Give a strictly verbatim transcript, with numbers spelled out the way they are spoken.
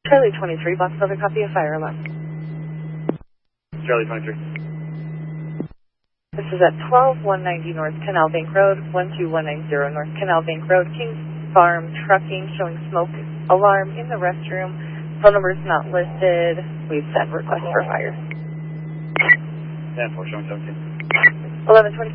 Charlie twenty-three, box over, copy of fire alarm. Charlie twenty-three. This is at twelve one ninety North Canal Bank Road, one two one nine zero North Canal Bank Road, Kings Farm Trucking, showing smoke alarm in the restroom. Phone number is not listed. We've sent request for fire. ten four, showing seventeen. eleven twenty.